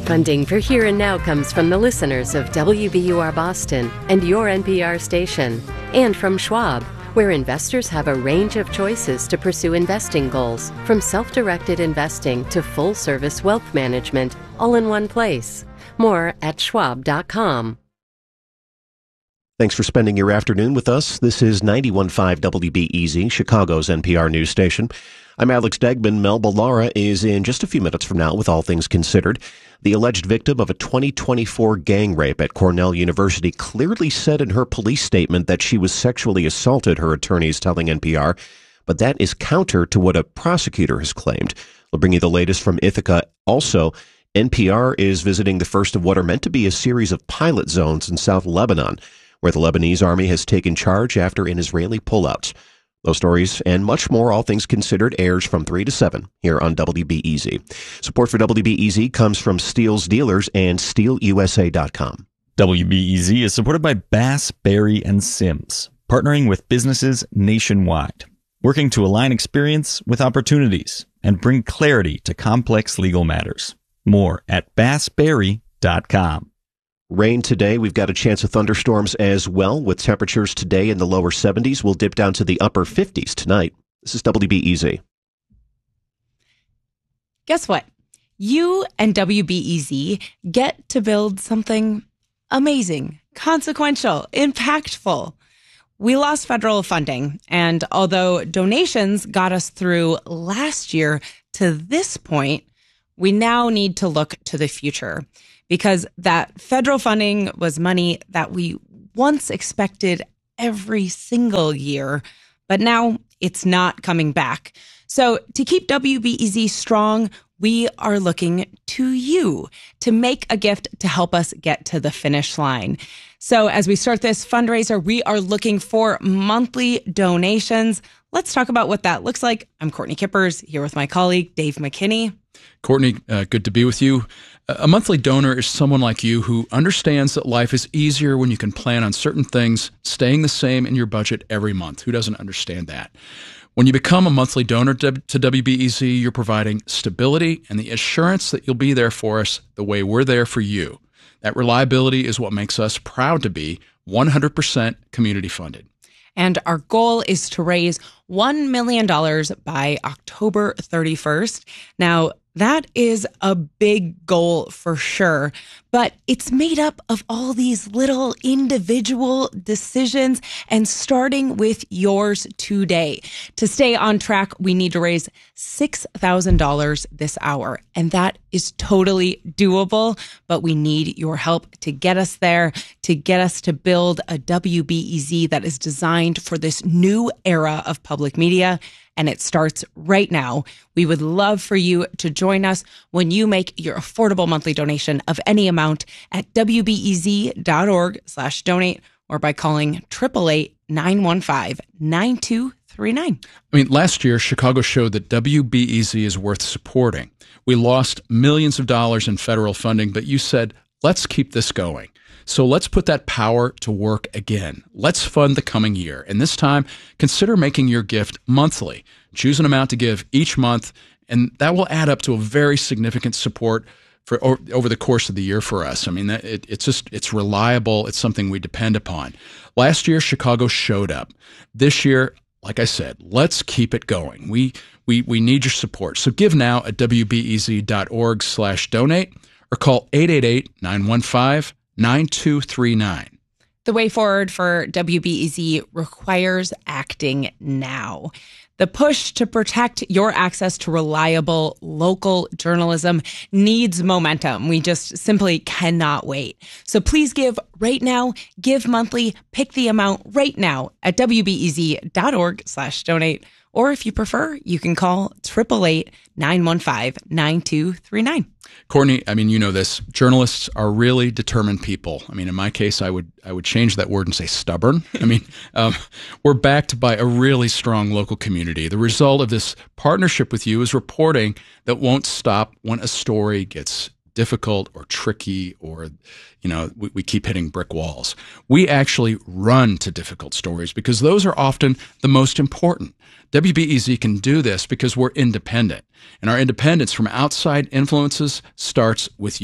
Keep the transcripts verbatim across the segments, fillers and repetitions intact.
Funding for Here and Now comes from the listeners of W B U R Boston and your N P R station, and from Schwab, where investors have a range of choices to pursue investing goals, from self-directed investing to full-service wealth management, all in one place. More at schwab dot com. Thanks for spending your afternoon with us. This is ninety-one point five W B E Z, Chicago's N P R news station. I'm Alex Degman. Melba Lara is in just a few minutes from now with All Things Considered. The alleged victim of a twenty twenty-four gang rape at Cornell University clearly said in her police statement that she was sexually assaulted, her attorneys telling N P R, but that is counter to what a prosecutor has claimed. We'll bring you the latest from Ithaca. Also, N P R is visiting the first of what are meant to be a series of pilot zones in South Lebanon, where the Lebanese army has taken charge after an Israeli pullout. Those stories and much more, All Things Considered, airs from three to seven here on W B E Z. Support for W B E Z comes from Steel's Dealers and steel u s a dot com. W B E Z is supported by Bass, Berry, and Sims, partnering with businesses nationwide, working to align experience with opportunities and bring clarity to complex legal matters. More at bass berry dot com. Rain today. We've got a chance of thunderstorms as well, with temperatures today in the lower seventies. We'll dip down to the upper fifties tonight. This is W B E Z. Guess what? You and W B E Z get to build something amazing, consequential, impactful. We lost federal funding, and although donations got us through last year to this point, we now need to look to the future, because that federal funding was money that we once expected every single year, but now it's not coming back. So to keep W B E Z strong, we are looking to you to make a gift to help us get to the finish line. So as we start this fundraiser, we are looking for monthly donations. Let's talk about what that looks like. I'm Courtney Kippers, here with my colleague, Dave McKinney. Courtney, uh, good to be with you. A monthly donor is someone like you who understands that life is easier when you can plan on certain things staying the same in your budget every month. Who doesn't understand that? When you become a monthly donor to W B E Z, you're providing stability and the assurance that you'll be there for us the way we're there for you. That reliability is what makes us proud to be one hundred percent community funded. And our goal is to raise one million dollars by October thirty-first. Now, that is a big goal for sure, but it's made up of all these little individual decisions, and starting with yours today. To stay on track, we need to raise six thousand dollars this hour, and that is totally doable, but we need your help to get us there, to get us to build a W B E Z that is designed for this new era of public media. And it starts right now. We would love for you to join us when you make your affordable monthly donation of any amount at W B E Z dot org slash donate or by calling eight eight eight, nine one five, nine two three nine. I mean, last year, Chicago showed that W B E Z is worth supporting. We lost millions of dollars in federal funding, but you said, let's keep this going. So let's put that power to work again. Let's fund the coming year. And this time, consider making your gift monthly. Choose an amount to give each month, and that will add up to a very significant support for over the course of the year for us. I mean, it, it's just, it's reliable. It's something we depend upon. Last year, Chicago showed up. This year, like I said, let's keep it going. We we we need your support. So give now at W B E Z dot org slash donate or call eight eight eight, nine one five, nine two three nine. The way forward for W B E Z requires acting now. The push to protect your access to reliable local journalism needs momentum. We just simply cannot wait. So please give right now, give monthly, pick the amount right now at W B E Z dot org slash donate. Or if you prefer, you can call eight eight eight, nine one five, nine two three nine. Courtney, I mean, you know this. Journalists are really determined people. I mean, in my case, I would I would change that word and say stubborn. I mean, um, we're backed by a really strong local community. The result of this partnership with you is reporting that won't stop when a story gets difficult or tricky or, you know, we, we keep hitting brick walls. We actually run to difficult stories because those are often the most important. W B E Z can do this because we're independent, and our independence from outside influences starts with you.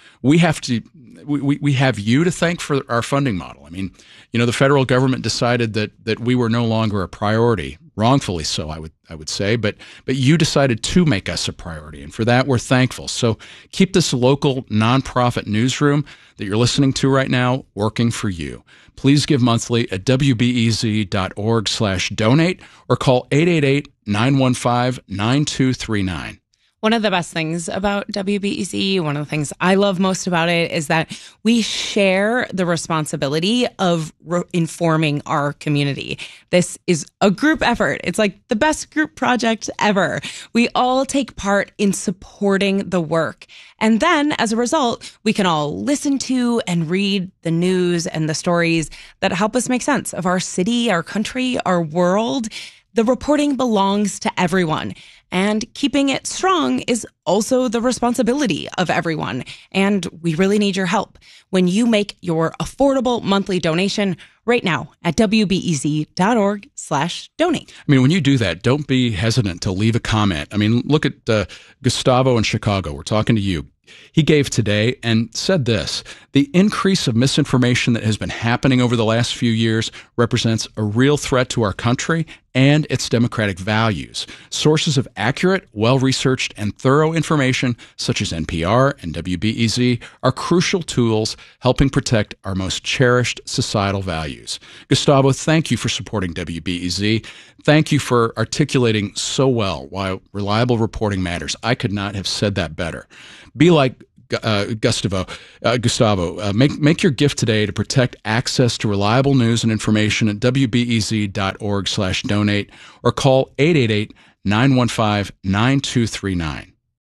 We have to, we, we have you to thank for our funding model. I mean, you know, the federal government decided that that we were no longer a priority, wrongfully so, I would I would say, but but you decided to make us a priority, and for that we're thankful. So keep this local nonprofit newsroom that you're listening to right now working for you. Please give monthly at W B E Z dot org slash donate or call eight eight eight, nine one five, nine two three nine. One of the best things about W B E Z, one of the things I love most about it, is that we share the responsibility of re- informing our community. This is a group effort. It's like the best group project ever. We all take part in supporting the work. And then, as a result, we can all listen to and read the news and the stories that help us make sense of our city, our country, our world. The reporting belongs to everyone, and keeping it strong is also the responsibility of everyone. And we really need your help when you make your affordable monthly donation right now at W B E Z dot org slash donate. I mean, when you do that, don't be hesitant to leave a comment. I mean, look at uh, Gustavo in Chicago. We're talking to you. He gave today and said this: the increase of misinformation that has been happening over the last few years represents a real threat to our country and its democratic values. Sources of accurate, well-researched, and thorough information, such as N P R and W B E Z, are crucial tools helping protect our most cherished societal values. Gustavo, thank you for supporting W B E Z. Thank you for articulating so well why reliable reporting matters. I could not have said that better. Be like uh, Gustavo. Uh, Gustavo, uh, make make your gift today to protect access to reliable news and information at W B E Z dot org slash donate or call eight eight eight, nine one five, nine two three nine.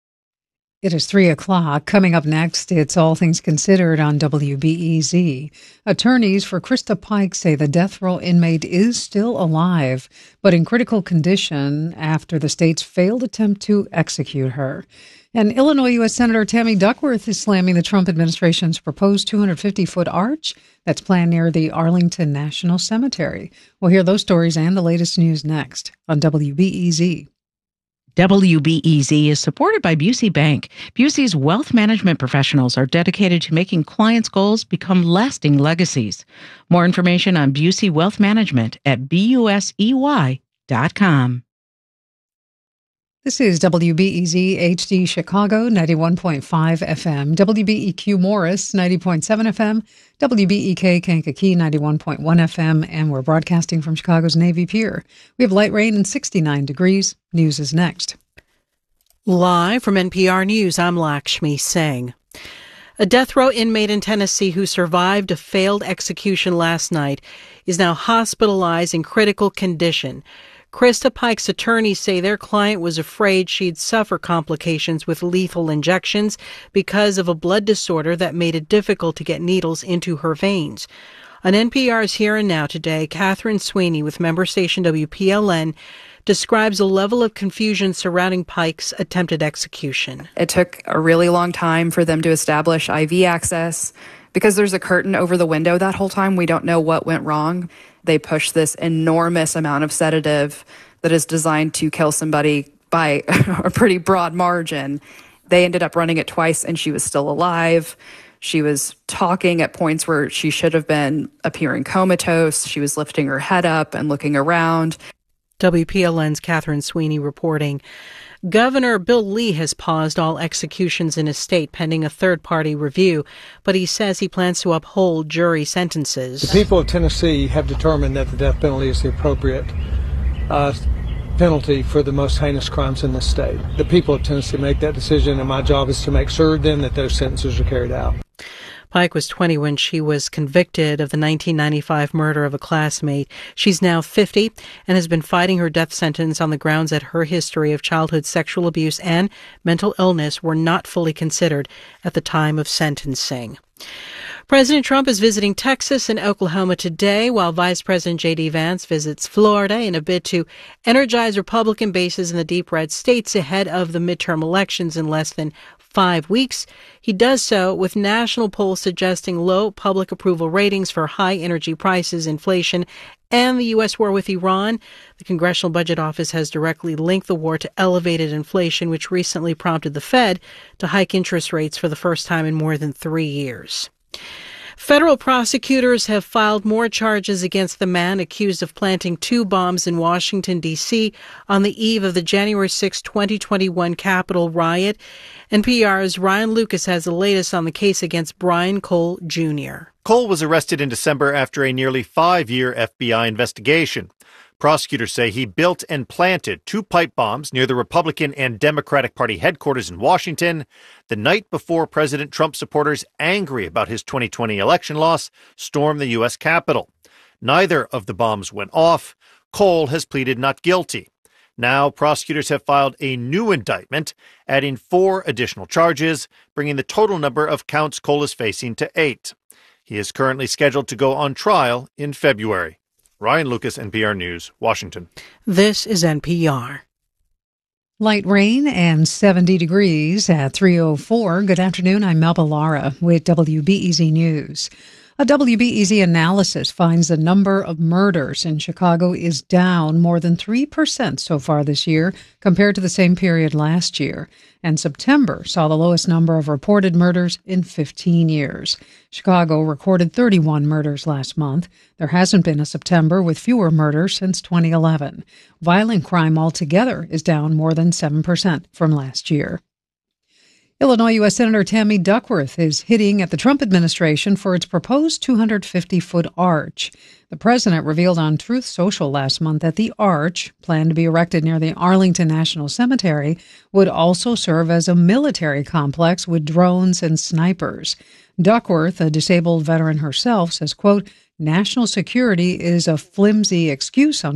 It is three o'clock. Coming up next, it's All Things Considered on W B E Z. Attorneys for Krista Pike say the death row inmate is still alive, but in critical condition after the state's failed attempt to execute her. And Illinois U S Senator Tammy Duckworth is slamming the Trump administration's proposed two hundred fifty foot arch that's planned near the Arlington National Cemetery. We'll hear those stories and the latest news next on W B E Z. W B E Z is supported by Busey Bank. Busey's wealth management professionals are dedicated to making clients' goals become lasting legacies. More information on Busey Wealth Management at busey dot com. This is W B E Z H D Chicago, ninety-one point five F M, W B E Q Morris, ninety point seven F M, W B E K Kankakee, ninety-one point one F M, and we're broadcasting from Chicago's Navy Pier. We have light rain and sixty-nine degrees. News is next. Live from N P R News, I'm Lakshmi Singh. A death row inmate in Tennessee who survived a failed execution last night is now hospitalized in critical condition. Krista Pike's attorneys say their client was afraid she'd suffer complications with lethal injections because of a blood disorder that made it difficult to get needles into her veins. On N P R's Here and Now today, Catherine Sweeney with member station W P L N describes a level of confusion surrounding Pike's attempted execution. It took a really long time for them to establish I V access. Because there's a curtain over the window that whole time, we don't know what went wrong. They pushed this enormous amount of sedative that is designed to kill somebody by a pretty broad margin. They ended up running it twice, and she was still alive. She was talking at points where she should have been appearing comatose. She was lifting her head up and looking around. W P L N's Catherine Sweeney reporting. Governor Bill Lee has paused all executions in his state pending a third-party review, but he says he plans to uphold jury sentences. The people of Tennessee have determined that the death penalty is the appropriate uh, penalty for the most heinous crimes in this state. The people of Tennessee make that decision, and my job is to make sure then that those sentences are carried out. Pike was twenty when she was convicted of the nineteen ninety-five murder of a classmate. She's now fifty and has been fighting her death sentence on the grounds that her history of childhood sexual abuse and mental illness were not fully considered at the time of sentencing. President Trump is visiting Texas and Oklahoma today, while Vice President J D. Vance visits Florida in a bid to energize Republican bases in the deep red states ahead of the midterm elections in less than five weeks. He does so with national polls suggesting low public approval ratings for high energy prices, inflation, And the U S war with Iran. The Congressional Budget Office has directly linked the war to elevated inflation, which recently prompted the Fed to hike interest rates for the first time in more than three years. Federal prosecutors have filed more charges against the man accused of planting two bombs in Washington, D C on the eve of the January sixth, twenty twenty-one Capitol riot. N P R's Ryan Lucas has the latest on the case against Brian Cole Junior Cole was arrested in December after a nearly five-year F B I investigation. Prosecutors say he built and planted two pipe bombs near the Republican and Democratic Party headquarters in Washington the night before President Trump supporters, angry about his twenty twenty election loss, stormed the U S Capitol. Neither of the bombs went off. Cole has pleaded not guilty. Now, prosecutors have filed a new indictment, adding four additional charges, bringing the total number of counts Cole is facing to eight. He is currently scheduled to go on trial in February. Ryan Lucas, N P R News, Washington. This is N P R. Light rain and seventy degrees at three oh four. Good afternoon. I'm Melba Lara with W B E Z News. A W B E Z analysis finds the number of murders in Chicago is down more than three percent so far this year compared to the same period last year. And September saw the lowest number of reported murders in fifteen years. Chicago recorded thirty-one murders last month. There hasn't been a September with fewer murders since twenty eleven. Violent crime altogether is down more than seven percent from last year. Illinois U S Senator Tammy Duckworth is hitting at the Trump administration for its proposed two hundred fifty foot arch. The president revealed on Truth Social last month that the arch, planned to be erected near the Arlington National Cemetery, would also serve as a military complex with drones and snipers. Duckworth, a disabled veteran herself, says, quote, national security is a flimsy excuse,